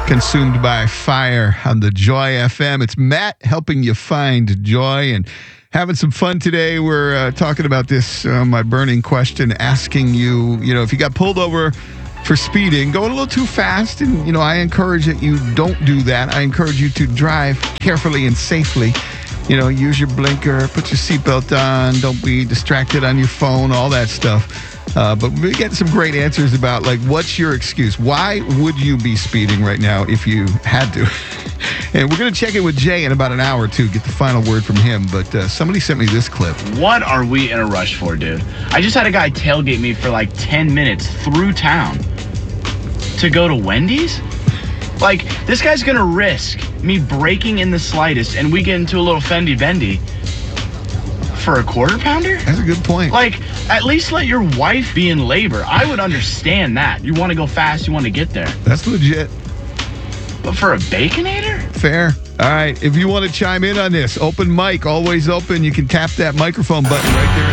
Consumed by Fire on the Joy FM. It's Matt helping you find joy and having some fun today. We're talking about this, my burning question, asking you, if you got pulled over for speeding, going a little too fast, and, I encourage that you don't do that. I encourage you to drive carefully and safely. Use your blinker, put your seatbelt on, don't be distracted on your phone, all that stuff. But we're getting some great answers about, what's your excuse? Why would you be speeding right now if you had to? And we're going to check in with Jay in about an hour or two, get the final word from him. But somebody sent me this clip. What are we in a rush for, dude? I just had a guy tailgate me for 10 minutes through town to go to Wendy's? This guy's going to risk me braking in the slightest and we get into a little fendy bendy for a quarter pounder? That's a good point. At least let your wife be in labor. I would understand that. You want to go fast, you want to get there. That's legit. But for a Baconator? Fair. All right. If you want to chime in on this, open mic, always open. You can tap that microphone button right there.